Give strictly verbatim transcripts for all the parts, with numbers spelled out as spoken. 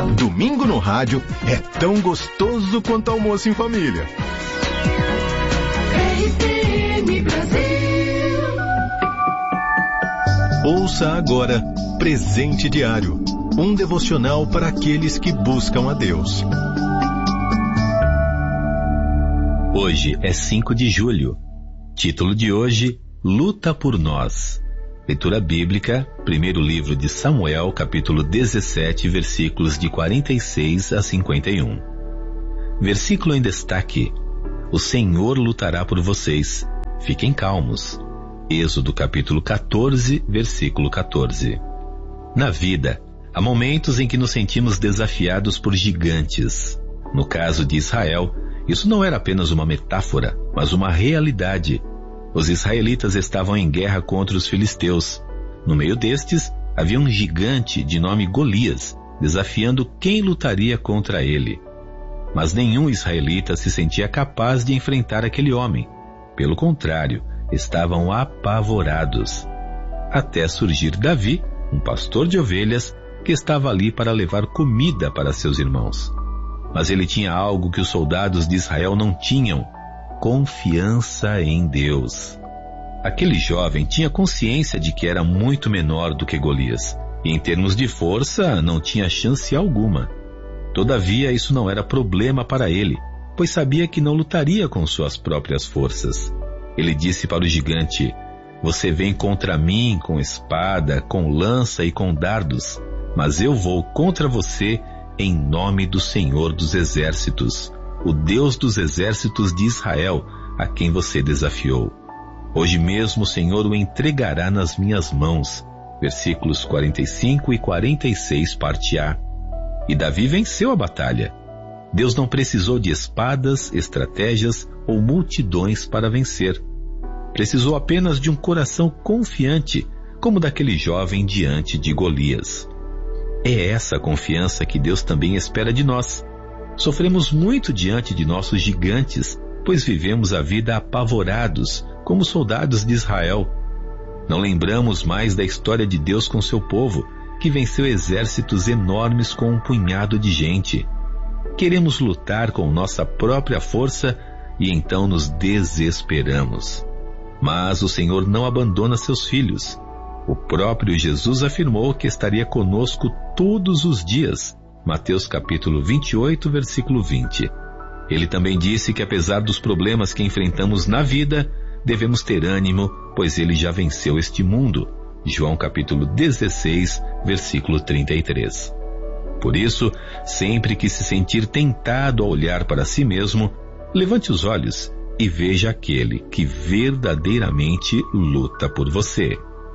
Domingo no rádio é tão gostoso quanto almoço em família. R T M Brasil. Ouça agora Presente Diário, um devocional para aqueles que buscam a Deus. Hoje é cinco de julho. Título de hoje: Luta por nós. Leitura bíblica, primeiro livro de Samuel, capítulo dezessete, versículos de quarenta e seis a cinquenta e um. Versículo em destaque: O Senhor lutará por vocês. Fiquem calmos. Êxodo capítulo quatorze, versículo quatorze. Na vida, há momentos em que nos sentimos desafiados por gigantes. No caso de Israel, isso não era apenas uma metáfora, mas uma realidade. Os israelitas estavam em guerra contra os filisteus. No meio destes, havia um gigante de nome Golias, desafiando quem lutaria contra ele. Mas nenhum israelita se sentia capaz de enfrentar aquele homem. Pelo contrário, estavam apavorados. Até surgir Davi, um pastor de ovelhas, que estava ali para levar comida para seus irmãos. Mas ele tinha algo que os soldados de Israel não tinham: confiança em Deus. Aquele jovem tinha consciência de que era muito menor do que Golias, e em termos de força não tinha chance alguma. Todavia, isso não era problema para ele, pois sabia que não lutaria com suas próprias forças. Ele disse para o gigante: Você vem contra mim com espada, com lança e com dardos, mas eu vou contra você em nome do Senhor dos Exércitos, o Deus dos exércitos de Israel, a quem você desafiou. Hoje mesmo o Senhor o entregará nas minhas mãos. Versículos quarenta e cinco e quarenta e seis, parte A. E Davi venceu a batalha. Deus não precisou de espadas, estratégias ou multidões para vencer. Precisou apenas de um coração confiante, como daquele jovem diante de Golias. É essa confiança que Deus também espera de nós. Sofremos muito diante de nossos gigantes, pois vivemos a vida apavorados, como soldados de Israel. Não lembramos mais da história de Deus com seu povo, que venceu exércitos enormes com um punhado de gente. Queremos lutar com nossa própria força e então nos desesperamos. Mas o Senhor não abandona seus filhos. O próprio Jesus afirmou que estaria conosco todos os dias. Mateus capítulo vinte e oito, versículo vinte. Ele também disse que apesar dos problemas que enfrentamos na vida, devemos ter ânimo, pois ele já venceu este mundo. João capítulo dezesseis, versículo trinta e três. Por isso, sempre que se sentir tentado a olhar para si mesmo, levante os olhos e veja aquele que verdadeiramente luta por você.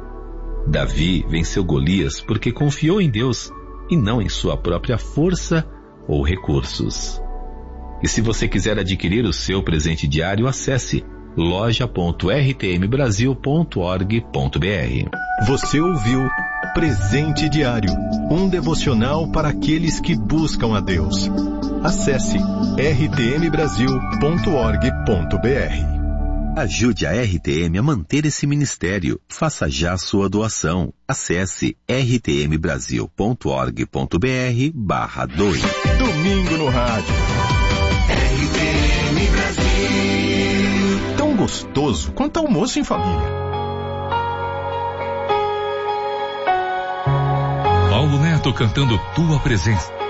Davi venceu Golias porque confiou em Deus e não em sua própria força ou recursos. E se você quiser adquirir o seu presente diário, acesse loja ponto r t m brasil ponto org ponto b r. Você ouviu Presente Diário, um devocional para aqueles que buscam a Deus. Acesse r t m brasil ponto org ponto b r. Ajude a R T M a manter esse ministério. Faça já sua doação. Acesse r t m brasil ponto org ponto b r barra dois. Domingo no rádio. R T M Brasil. Tão gostoso quanto almoço em família. Paulo Neto cantando Tua Presença.